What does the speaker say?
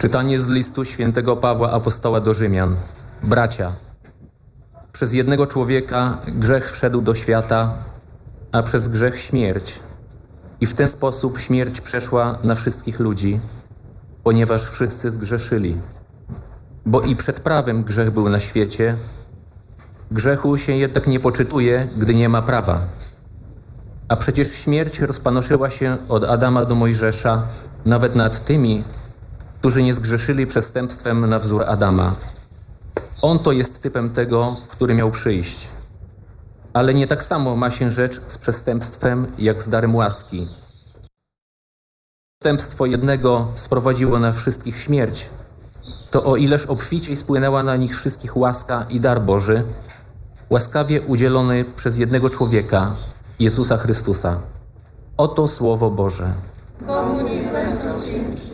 Czytanie z listu świętego Pawła Apostoła do Rzymian. Bracia, przez jednego człowieka grzech wszedł do świata, a przez grzech śmierć. I w ten sposób śmierć przeszła na wszystkich ludzi, ponieważ wszyscy zgrzeszyli. Bo i przed prawem grzech był na świecie, grzechu się jednak nie poczytuje, gdy nie ma prawa. A przecież śmierć rozpanoszyła się od Adama do Mojżesza, nawet nad tymi, którzy nie zgrzeszyli przestępstwem na wzór Adama. On to jest typem tego, który miał przyjść. Ale nie tak samo ma się rzecz z przestępstwem, jak z darem łaski. Przestępstwo jednego sprowadziło na wszystkich śmierć, to o ileż obficiej spłynęła na nich wszystkich łaska i dar Boży, łaskawie udzielony przez jednego człowieka, Jezusa Chrystusa. Oto Słowo Boże. Bogu niech będą dzięki.